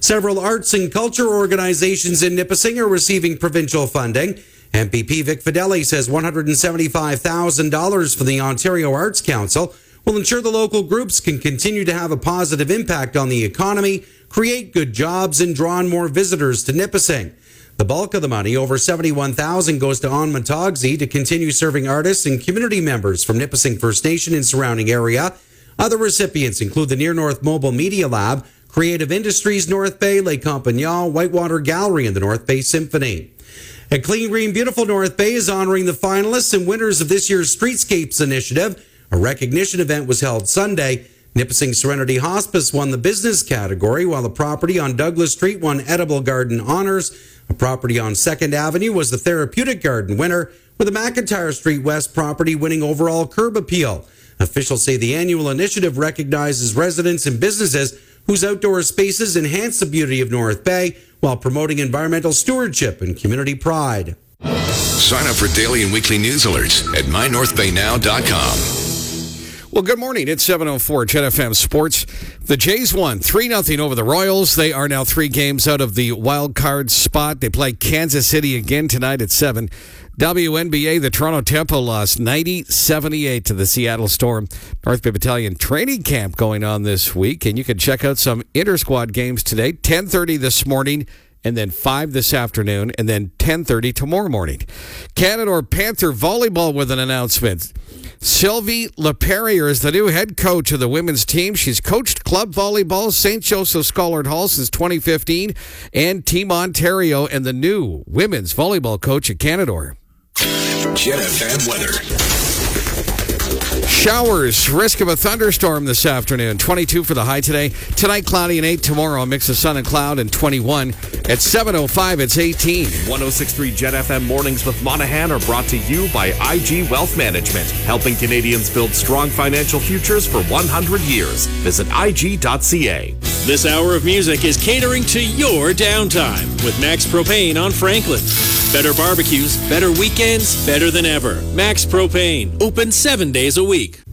Several arts and culture organizations in Nipissing are receiving provincial funding. MPP Vic Fideli says $175,000 from the Ontario Arts Council will ensure the local groups can continue to have a positive impact on the economy, create good jobs, and draw on more visitors to Nipissing. The bulk of the money, over $71,000, goes to On Matagsy to continue serving artists and community members from Nipissing First Nation and surrounding area. Other recipients include the Near North Mobile Media Lab, Creative Industries North Bay, Lake Compagnon, Whitewater Gallery, and the North Bay Symphony. And Clean Green Beautiful North Bay is honoring the finalists and winners of this year's Streetscapes Initiative. A recognition event was held Sunday. Nipissing Serenity Hospice won the business category, while the property on Douglas Street won Edible Garden honors. A property on 2nd Avenue was the Therapeutic Garden winner, with the McIntyre Street West property winning overall curb appeal. Officials say the annual initiative recognizes residents and businesses whose outdoor spaces enhance the beauty of North Bay while promoting environmental stewardship and community pride. Sign up for daily and weekly news alerts at mynorthbaynow.com. Well, good morning. It's 7:04 Jet FM Sports. The Jays won 3-0 over the Royals. They are now 3 games out of the wild card spot. They play Kansas City again tonight at 7. WNBA, the Toronto Tempo lost 90-78 to the Seattle Storm. North Bay Battalion training camp going on this week, and you can check out some inter-squad games today, 10:30 this morning, and then 5 this afternoon, and then 10:30 tomorrow morning. Canada Panther Volleyball with an announcement. Sylvie LePerrier is the new head coach of the women's team. She's coached club volleyball, St. Joseph Schollard Hall since 2015, and Team Ontario, and the new women's volleyball coach at Canada. Jet FM weather. Showers, risk of a thunderstorm this afternoon. 22 for the high today. Tonight, cloudy and 8 tomorrow. A mix of sun and cloud and 21. At 7:05, it's 18. 106.3 Jet FM Mornings with Monahan are brought to you by IG Wealth Management, helping Canadians build strong financial futures for 100 years. Visit IG.ca. This hour of music is catering to your downtime with Max Propane on Franklin. Better barbecues, better weekends, better than ever. Max Propane, open 7 days a week.